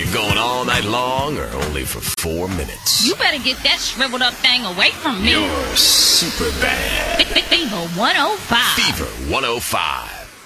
You going all night long or only for 4 minutes? You better get that shriveled up thing away from me. You're super bad. Fever 105. Fever 105.